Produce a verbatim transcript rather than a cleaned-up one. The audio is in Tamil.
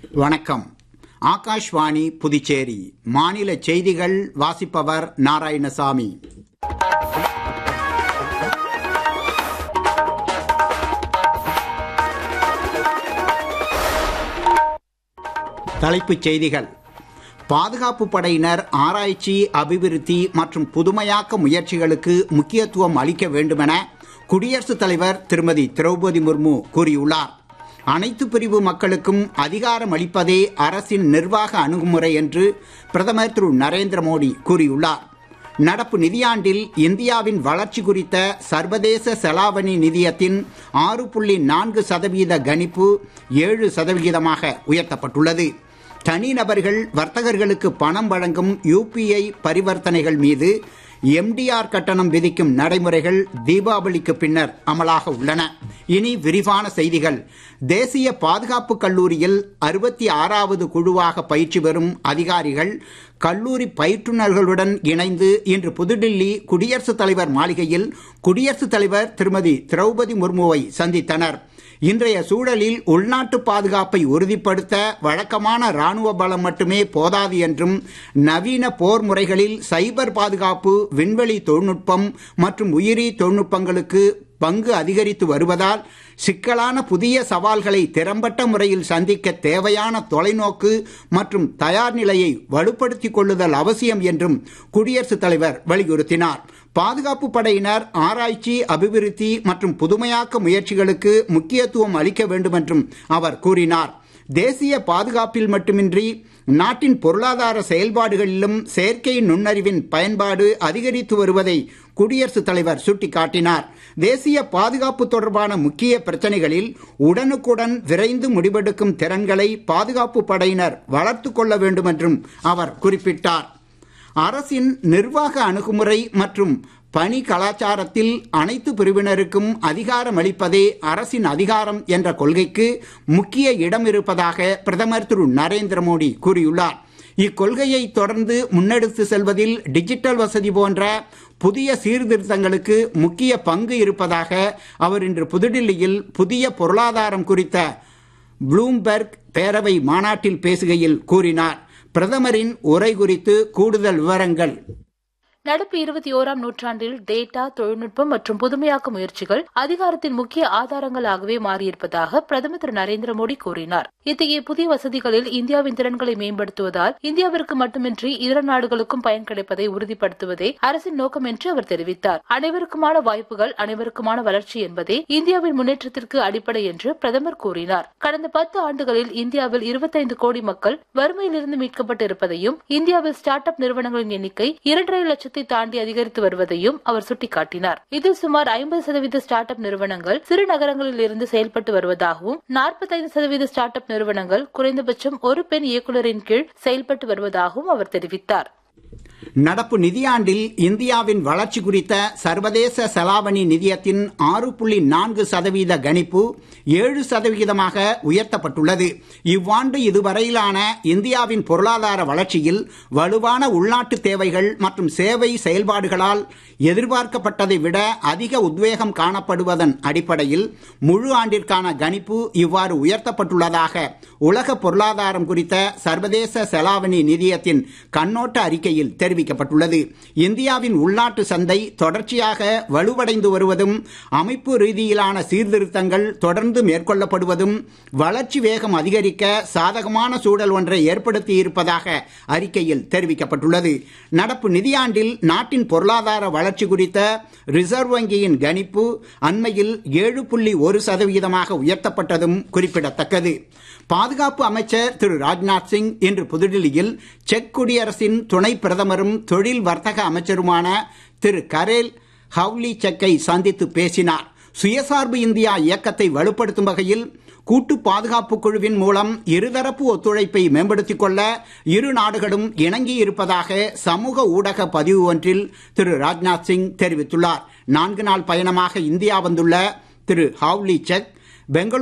வணக்கம். ஆகாஷ்வாணி புதுச்சேரி மாநில செய்திகள் வாசிப்பவர் நாராயணசாமி. தலைப்புச் செய்திகள். பாதுகாப்பு படையினர் ஆராய்ச்சி, அபிவிருத்தி மற்றும் புதுமையாக்க முயற்சிகளுக்கு முக்கியத்துவம் அளிக்க வேண்டுமென குடியரசுத் தலைவர் திருமதி திரௌபதி முர்மு கூறியுள்ளார். அனைத்து பிரிவு மக்களுக்கும் அதிகாரம் அளிப்பதே அரசின் நிர்வாக அணுகுமுறை என்று பிரதமர் திரு நரேந்திர மோடி கூறியுள்ளார். நடப்பு நிதியாண்டில் இந்தியாவின் வளர்ச்சி குறித்த சர்வதேச செலாவணி நிதியத்தின் ஆறு புள்ளி நான்கு சதவீத கணிப்பு ஏழு சதவிகிதமாக உயர்த்தப்பட்டுள்ளது. தனிநபர்கள், வர்த்தகர்களுக்கு பணம் வழங்கும் யூபிஐ பரிவர்த்தனைகள் மீது எம்டிஆர் கட்டணம் விதிக்கும் நடைமுறைகள் தீபாவளிக்கு பின்னர் அமலாக உள்ளன. இனி விரிவான செய்திகள். தேசிய பாதுகாப்பு கல்லூரியில் அறுபத்தி ஆறாவது குழுவாக பயிற்சி பெறும் அதிகாரிகள் கல்லூரி பயிற்றுநர்களுடன் இணைந்து இன்று புதுடில்லி குடியரசுத் தலைவர் மாளிகையில் குடியரசுத் தலைவர் திருமதி திரௌபதி முர்முவை சந்தித்தனர். இன்றைய சூழலில் உள்நாட்டு பாதுகாப்பை உறுதிப்படுத்த வழக்கமான ராணுவ பலம் மட்டுமே போதாது என்றும், நவீன போர் முறைகளில் சைபர் பாதுகாப்பு, விண்வெளி தொழில்நுட்பம் மற்றும் உயிரி தொழில்நுட்பங்களுக்கு பங்கு அதிகரித்து வருவதால் சிக்கலான புதிய சவால்களை திறம்பட்ட முறையில் சந்திக்க தேவையான தொலைநோக்கு மற்றும் தயார் நிலையை வலுப்படுத்திக் கொள்ளுதல் அவசியம் என்றும் குடியரசுத் தலைவர் வலியுறுத்தினார். பாதுகாப்பு படையினர் ஆராய்ச்சி, அபிவிருத்தி மற்றும் புதுமையாக்க முயற்சிகளுக்கு முக்கியத்துவம் அளிக்க வேண்டும் என்றும் அவர் கூறினார். தேசிய பாதுகாப்பில் மட்டுமின்றி நாட்டின் பொருளாதார செயல்பாடுகளிலும் செயற்கை நுண்ணறிவின் பயன்பாடு அதிகரித்து வருவதை குடியரசுத் தலைவர் சுட்டிக்காட்டினார். தேசிய பாதுகாப்பு தொடர்பான முக்கிய பிரச்சனைகளில் உடனுக்குடன் விரைந்து முடிவெடுக்கும் திறன்களை பாதுகாப்பு படையினர் வளர்த்துக் கொள்ள வேண்டும் என்றும் அவர் குறிப்பிட்டார். அரசின் நிர்வாக அணுகுமுறை மற்றும் பணி கலாச்சாரத்தில் அனைத்து பிரிவினருக்கும் அதிகாரம் அளிப்பதே அரசின் அதிகாரம் என்ற கொள்கைக்கு முக்கிய இடம் இருப்பதாக பிரதமர் திரு நரேந்திர மோடி கூறியுள்ளார். இக்கொள்கையை தொடர்ந்து முன்னெடுத்து செல்வதில் டிஜிட்டல் வசதி போன்ற புதிய சீர்திருத்தங்களுக்கு முக்கிய பங்கு இருப்பதாக அவர் இன்று புதுடில்லியில் புதிய பொருளாதாரம் குறித்த ப்ளூம்பெர்க் பேரவை மாநாட்டில் பேசுகையில் கூறினார். பிரதமரின் உரை குறித்து கூடுதல் விவரங்கள். நடப்பு இருபத்தி ஓராம் நூற்றாண்டில் டேட்டா, தொழில்நுட்பம் மற்றும் புதுமையாக்க முயற்சிகள் அதிகாரத்தின் முக்கிய ஆதாரங்களாகவே மாறியிருப்பதாக பிரதமர் திரு நரேந்திர மோடி கூறினார். இத்தகைய புதிய வசதிகளில் இந்தியாவின் திறன்களை மேம்படுத்துவதால் இந்தியாவிற்கு மட்டுமின்றி இதர நாடுகளுக்கும் பயன் கிடைப்பதை உறுதிப்படுத்துவதே அரசின் நோக்கம் என்று அவர் தெரிவித்தார். அனைவருக்குமான வாய்ப்புகள், அனைவருக்குமான வளர்ச்சி என்பதே இந்தியாவின் முன்னேற்றத்திற்கு அடிப்படை என்று பிரதமர் கூறினார். கடந்த பத்து ஆண்டுகளில் இந்தியாவில் இருபத்தைந்து கோடி மக்கள் வறுமையிலிருந்து மீட்கப்பட்டு இருப்பதையும், இந்தியாவில் ஸ்டார்ட் அப் நிறுவனங்களின் எண்ணிக்கை இரண்டரை லட்சத்தை தாண்டி அதிகரித்து வருவதையும் அவர் சுட்டிக்காட்டினார். இதில் சுமார் ஐம்பது சதவீத ஸ்டார்ட் அப் நிறுவனங்கள் சிறு நகரங்களில் இருந்து செயல்பட்டு வருவதாகவும், நாற்பத்தைந்து சதவீத ஸ்டார்ட் அப் நிறுவனங்கள் குறைந்தபட்சம் ஒரு பெண் இயக்குநரின் கீழ் செயல்பட்டு வருவதாகவும் அவர் தெரிவித்தார். நடப்பு நிதியாண்டில் இந்தியாவின் வளர்ச்சி குறித்த சர்வதேச செலாவணி நிதியத்தின் ஆறு புள்ளி நான்கு சதவீத கணிப்பு ஏழு சதவிகிதமாக உயர்த்தப்பட்டுள்ளது. இவ்வாண்டு இதுவரையிலான இந்தியாவின் பொருளாதார வளர்ச்சியில் வலுவான உள்நாட்டு தேவைகள் மற்றும் சேவை செயல்பாடுகளால் எதிர்பார்க்கப்பட்டதை விட அதிக உத்வேகம் காணப்படுவதன் அடிப்படையில் முழு ஆண்டிற்கான கணிப்பு இவ்வாறு உயர்த்தப்பட்டுள்ளதாக உலக பொருளாதாரம் குறித்த சர்வதேச செலாவணி நிதியத்தின் கண்ணோட்ட அறிக்கையில் தெரிவிக்கப்பட்டுள்ளது. இந்தியாவின் உள்நாட்டு சந்தை தொடர்ச்சியாக வலுவடைந்து வருவதும், அமைப்பு ரீதியிலான சீர்திருத்தங்கள் தொடர்ந்து மேற்கொள்ளப்படுவதும் வளர்ச்சி வேகம் அதிகரிக்க சாதகமான சூழல் ஒன்றை ஏற்படுத்தி இருப்பதாக அறிக்கையில் தெரிவிக்கப்பட்டுள்ளது. நடப்பு நிதியாண்டில் நாட்டின் பொருளாதார வளர்ச்சி குறித்த ரிசர்வ் வங்கியின் கணிப்பு அண்மையில் ஏழு புள்ளி ஒரு சதவீதமாக உயர்த்தப்பட்டதும் குறிப்பிடத்தக்கது. பாதுகாப்பு அமைச்சர் திரு ராஜ்நாத் சிங் இன்று புதுடில்லியில் செக் குடியரசின் துணை பிரதமரும் தொழில் வர்த்தக அமைச்சருமான திரு கரேல் ஹவ்லிசெக்கை சந்தித்து பேசினார். சுயசார்பு இந்தியா இயக்கத்தை வலுப்படுத்தும் வகையில் கூட்டு பாதுகாப்பு குழுவின் மூலம் இருதரப்பு ஒத்துழைப்பை மேம்படுத்திக் கொள்ள இரு நாடுகளும் இணங்கி இருப்பதாக சமூக ஊடக பதிவு ஒன்றில் திரு ராஜ்நாத் சிங் தெரிவித்துள்ளார். நான்கு நாள் பயணமாக இந்தியா வந்துள்ள திரு ஹவ்லிசெக் பெங்களூரு